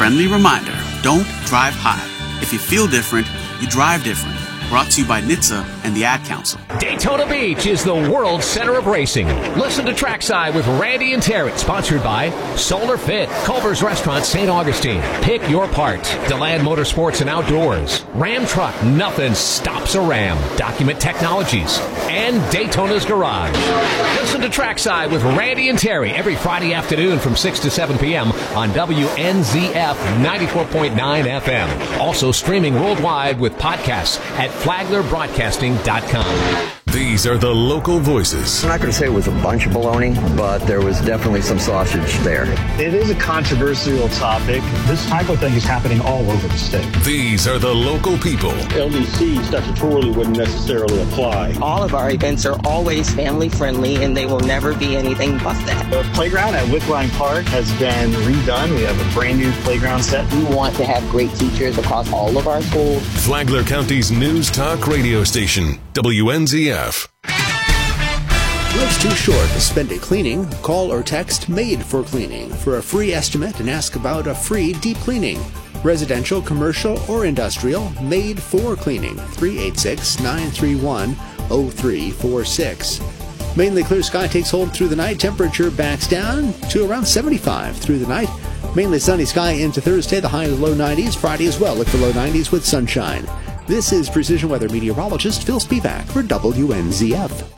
friendly reminder, don't drive high. If you feel different, you drive different. Brought to you by NHTSA and the Ad Council. Daytona Beach is the world center of racing. Listen to Trackside with Randy and Terry, sponsored by Solar Fit, Culver's Restaurant, St. Augustine, Pick Your Part, DeLand Motorsports and Outdoors, Ram Truck, nothing stops a Ram, Document Technologies, and Daytona's Garage. Listen to Trackside with Randy and Terry every Friday afternoon from 6 to 7 p.m. on WNZF 94.9 FM. Also streaming worldwide with podcasts at FlaglerBroadcasting.com. These are the local voices. I'm not going to say it was a bunch of baloney, but there was definitely some sausage there. It is a controversial topic. This type of thing is happening all over the state. These are the local people. LDC statutorily wouldn't necessarily apply. All of our events are always family friendly, and they will never be anything but that. The playground at Wickline Park has been redone. We have a brand new playground set. We want to have great teachers across all of our schools. Flagler County's news talk radio station, WNZF. Life's too short to spend it cleaning. Call or text Made for Cleaning for a free estimate and ask about a free deep cleaning. Residential, commercial, or industrial, Made for Cleaning. 386-931-0346. Mainly clear sky takes hold through the night. Temperature backs down to around 75 through the night. Mainly sunny sky into Thursday. The high is low 90s. Friday as well. Look for low 90s with sunshine. This is Precision Weather meteorologist Phil Spivak for WNZF.